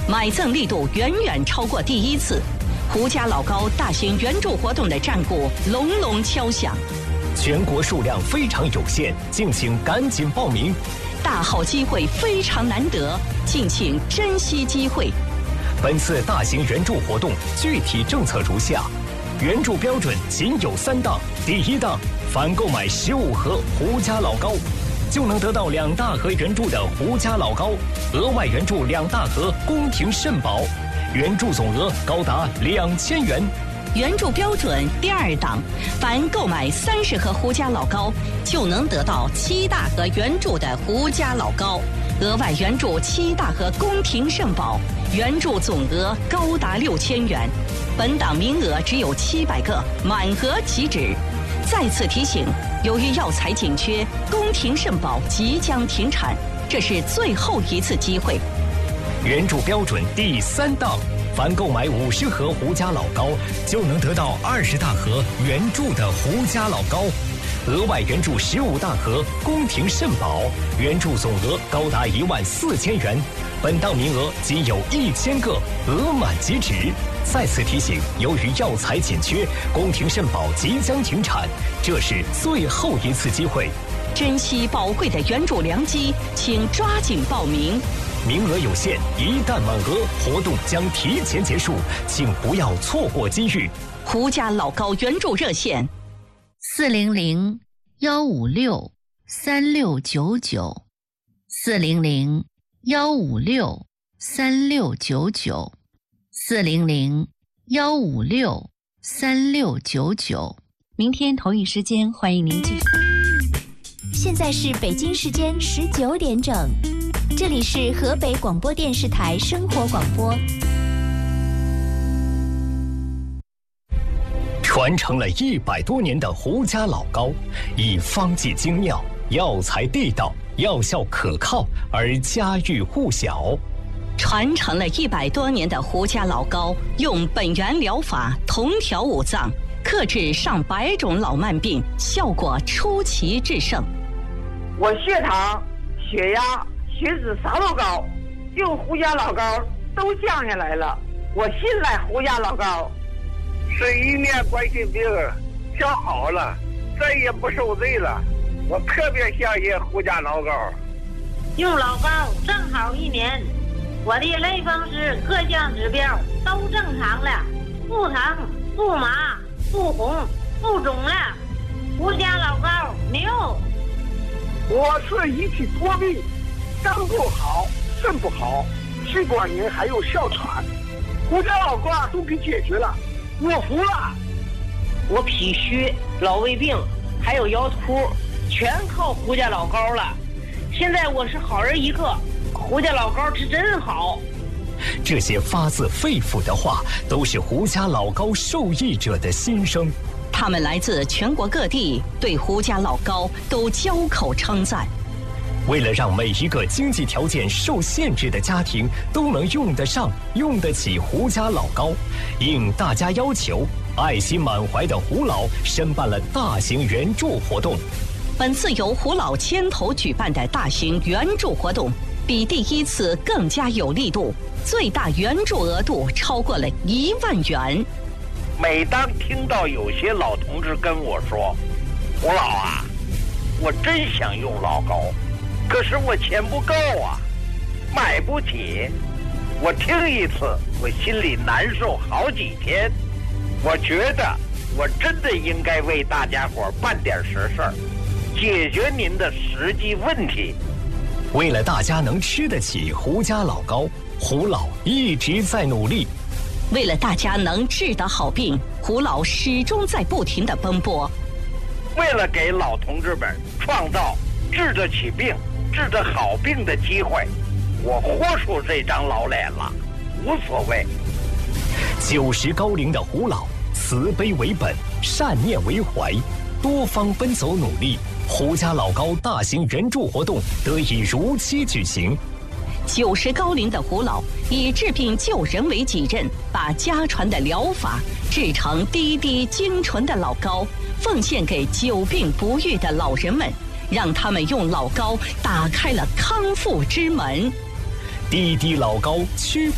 买赠力度远远超过第一次。胡家老高大型援助活动的战鼓隆隆敲响， 全国数量非常有限，敬请赶紧报名。 大好机会非常难得，敬请珍惜机会。 本次大型援助活动具体政策如下：援助标准仅有3档。第1档，凡购买15盒胡家老高，就能得到2大盒援助的胡家老高，额外援助2大盒宫廷肾宝，援助总额高达2000元。 援助标准第2档，凡购买30盒胡家老高，就能得到7大盒援助的胡家老高，额外援助7大盒宫廷肾宝，援助总额高达6000元。本档名额只有700个，满额即止。再次提醒，由于药材紧缺，宫廷肾宝即将停产，这是最后一次机会。 援助标准第3档，凡购买50盒胡家老高，就能得到20大盒援助的胡家老高，额外援助15大盒宫廷肾宝，援助总额高达14000元。本档名额仅有1000个，额满即止。再次提醒，由于药材紧缺，宫廷肾宝即将停产，这是最后一次机会。 珍惜宝贵的援助良机，请抓紧报名。 名额有限，一旦满额，活动将提前结束，请不要错过机遇。 胡家老高援助热线 400-156-3699 400-156-3699 400-156-3699。 明天同一时间，欢迎您继续。 现在是北京时间19点整，这里是河北广播电视台生活广播。 传承了100多年的胡家老高，以方剂精妙、药材地道、药效可靠而家喻户晓。 传承了100多年的胡家老高，用本源疗法同调五脏，克制上百种老慢病，效果出奇制胜。 我血糖、血压、血脂啥都高，用胡家老高都降下来了。我信赖胡家老高。 11年冠心病调好了，再也不受罪了。我特别相信胡家老高。 用老高正好1年，我的类风湿各项指标都正常了，不疼、不麻、不红、不肿了。胡家老高牛！ 我是一体多病，肝不好，肾不好，气管炎还有哮喘，胡家老高都给解决了，我服了。 我脾虚、老胃病还有腰突，全靠胡家老高了。现在我是好人一个，胡家老高是真好。 这些发自肺腑的话，都是胡家老高受益者的心声。 他们来自全国各地，对胡家老高都交口称赞。 为了让每一个经济条件受限制的家庭都能用得上、用得起胡家老高，应大家要求，爱心满怀的胡老申办了大型援助活动。 本次由胡老牵头举办的大型援助活动，比第1次更加有力度，最大援助额度超过了1万元。 每当听到有些老同志跟我说：“胡老啊，我真想用老高，可是我钱不够啊，买不起。”我听一次，我心里难受好几天。我觉得我真的应该为大家伙办点实事儿，解决您的实际问题。 为了大家能吃得起胡家老高，胡老一直在努力。 为了大家能治得好病，胡老始终在不停地奔波。 为了给老同志们创造治得起病、治得好病的机会，我豁出这张老脸了，无所谓。 90高龄的胡老，慈悲为本，善念为怀，多方奔走努力，胡家老高大型援助活动得以如期举行。 90高龄的胡老以治病救人为己任，把家传的疗法制成滴滴精纯的老高，奉献给久病不愈的老人们，让他们用老高打开了康复之门。 滴滴老高驱